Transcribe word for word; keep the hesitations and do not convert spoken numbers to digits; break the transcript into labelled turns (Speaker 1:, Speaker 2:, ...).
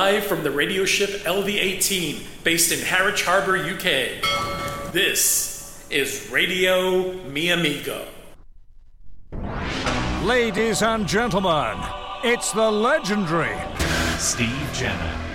Speaker 1: Live from the radio ship L V eighteen, based in Harwich Harbour, U K. This is Radio Mi Amigo.
Speaker 2: Ladies and gentlemen, it's the legendary
Speaker 3: Steve Jenner.